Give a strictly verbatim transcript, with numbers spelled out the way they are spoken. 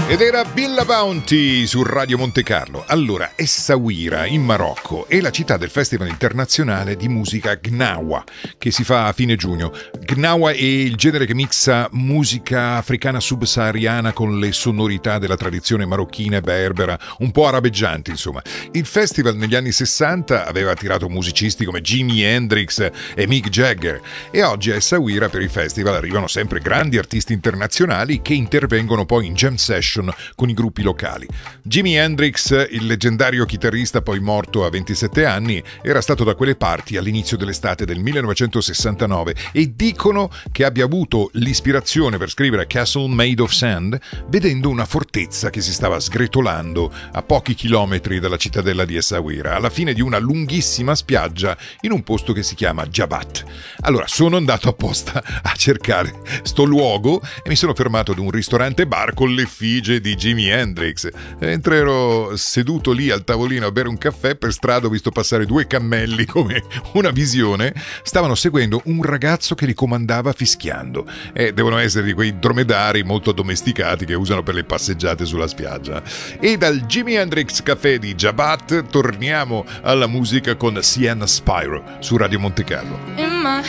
Ed era Billa Bounty su Radio Monte Carlo. Allora, Essaouira in Marocco è la città del Festival internazionale di musica Gnawa, che si fa a fine giugno. Gnawa è il genere che mixa musica africana subsahariana con le sonorità della tradizione marocchina e berbera, un po' arabeggianti, insomma. Il festival negli anni sessanta aveva attirato musicisti come Jimi Hendrix e Mick Jagger, e oggi a Essaouira per il festival arrivano sempre grandi artisti internazionali che intervengono poi in jam session con i gruppi locali. Jimi Hendrix, il leggendario chitarrista poi morto a ventisette anni, era stato da quelle parti all'inizio dell'estate del millenovecentosessantanove e dicono che abbia avuto l'ispirazione per scrivere Castle Made of Sand vedendo una fortezza che si stava sgretolando a pochi chilometri dalla cittadella di Essaouira, alla fine di una lunghissima spiaggia in un posto che si chiama Jabat. Allora sono andato apposta a cercare sto luogo e mi sono fermato ad un ristorante bar con le figlie di Jimi Hendrix. Mentre ero seduto lì al tavolino a bere un caffè, per strada ho visto passare due cammelli come una visione. Stavano seguendo un ragazzo che li comandava fischiando, e devono essere di quei dromedari molto addomesticati che usano per le passeggiate sulla spiaggia. E dal Jimi Hendrix Café di Jabat torniamo alla musica con Sienna Spiro su Radio Monte Carlo. In my